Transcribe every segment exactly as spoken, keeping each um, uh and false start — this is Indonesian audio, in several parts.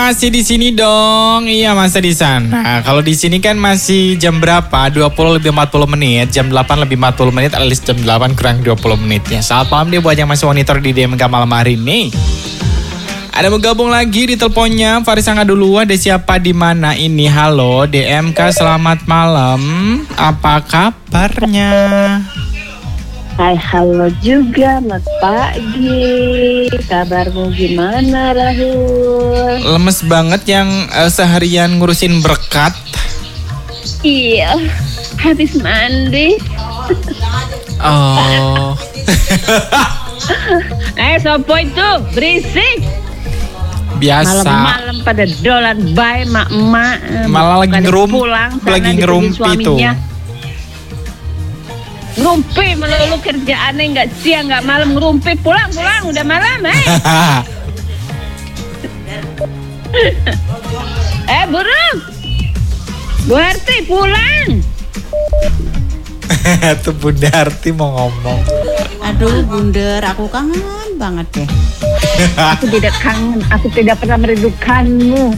masih di sini dong. Iya, masih di sana. Kalau di sini kan masih jam berapa? dua puluh lebih empat puluh menit. Jam delapan lebih empat puluh menit, alias jam delapan kurang dua puluh menit ya. Selamat malam dia buat yang masih monitor di D M K malam hari ini. Ada mau gabung lagi di teleponnya. Faris angkat dulu. Ada siapa di mana ini? Halo D M K, selamat malam. Apa kabarnya? Hai, halo juga, Mas Pagi. Kabarmu gimana, Rahul? Lemes banget yang uh, seharian ngurusin berkat. Iya, habis mandi. Oh. Eh, sopo itu? Berisik. Biasa. Malam-malam pada dolan bae mak-mak. Malah lagi ngerum, pulang, lagi ngerumpi tuh. Ngerumpi melulu kerjaannya, nggak siang nggak malam ngerumpi, pulang pulang udah malam eh. Eh burung, Bu Harti pulang. Tuh Bunda Harti mau ngomong. Aduh Bunda, aku kangen banget deh. Aku tidak kangen, aku tidak pernah merindukanmu.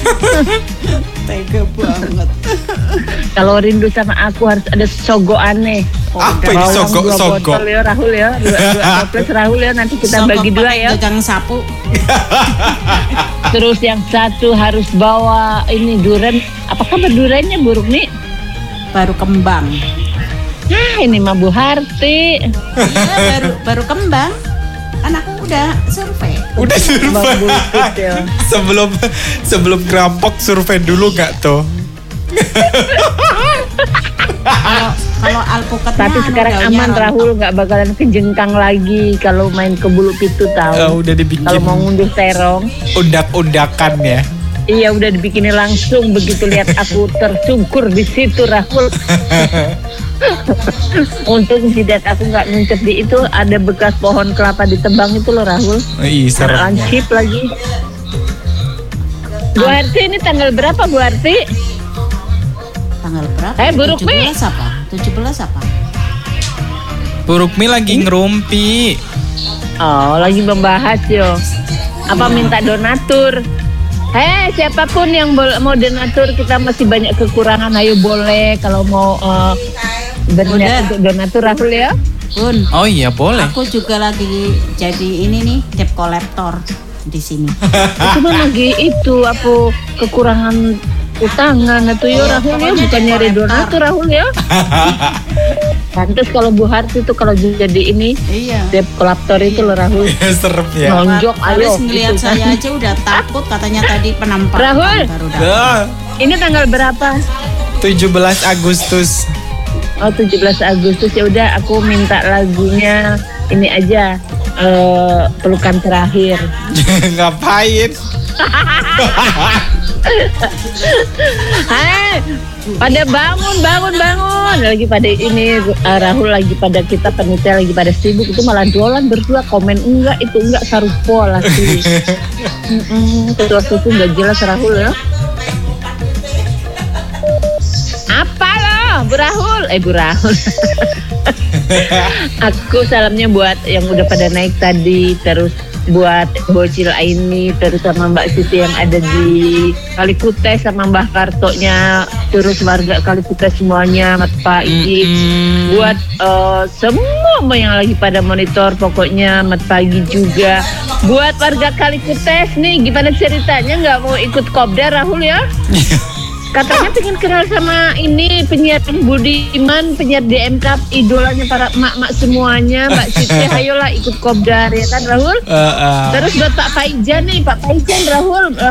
Tega banget. Kalau rindu sama aku harus ada sogo aneh. Apa ini sogo sogo? Ya Rahul ya, dua dua toples Rahul ya, nanti kita Sogo bagi dua ya. Pegang sapu. Terus yang satu harus bawa ini duren. Apa kabar durennya buruk nih? Baru kembang. Nah ini mah Bu Harti. Iya baru baru kembang. Anakku udah survei. Udah survei. Ya. sebelum sebelum ngerampok survei dulu nggak tuh? Kalau kalau alpukatnya Tapi sekarang aman Rahul, nggak bakalan kejengkang lagi kalau main ke Bulu Pitu tahu. Uh, udah dibikin. Kalau mau ngunduh terong. Undak-undakan ya. Iya udah dibikinin langsung, begitu lihat aku tersungkur di situ Rahul. Untung jidat aku nggak nuncep di itu, ada bekas pohon kelapa ditebang itu loh Rahul. Ih, serem. Lancip lagi. Bu Harti ini tanggal berapa Bu Harti? Tanggal berapa? Eh, buruk tujuh belas apa? tujuh belas apa? Buruk Mi lagi ngerumpi. Oh lagi membahas yo. Apa minta donatur? Hei, siapapun yang mau donatur, kita masih banyak kekurangan. Ayo boleh kalau mau uh, berniat untuk donatur Rahul ya. Bun. Oh iya boleh. Aku juga lagi jadi ini nih debt collector di sini. Itu mah lagi itu apa kekurangan utangan atau ya Rahul ya, bukan nyari donatur Rahul ya. Pantes kalau Bu Harti itu kalau jadi ini Iya. debt collector itu loh Rahul. Serem ya. Nonjok ayo. Habis ngelihat gitu. saya aja udah takut, katanya tadi penampakan Rahul. baru datang. Dah. Ini tanggal berapa? tujuh belas Agustus. Oh tujuh belas Agustus, ya udah aku minta lagunya ini aja, uh, pelukan terakhir. Ngapain? Hai, pada bangun bangun bangun lagi pada ini uh, Rahul lagi pada kita panitia lagi pada sibuk, itu malah dolan berdua komen enggak itu enggak sarupo lagi. Terus itu enggak jelas Rahul ya. Apa loh Bu Rahul? Eh Bu Rahul. Aku salamnya buat yang udah pada naik tadi, terus buat Bocil Aini, terus sama Mbak Siti yang ada di Kalikutes, sama Mbah Kartonya, terus warga Kalikutes semuanya, Mat Pak Iji, Mm-hmm. buat uh, semua yang lagi pada monitor, pokoknya Mat Pagi juga, buat warga Kalikutes nih, gimana ceritanya nggak mau ikut Kopdar Rahul ya? Katanya pengen kenal sama ini penyiar Budiman, penyiar D M K, idolanya para emak-emak semuanya. Mbak Siti, ayolah ikut Kopdar ya kan Rahul. Uh, uh. Terus buat Pak Faijan nih, Pak Faijan Rahul,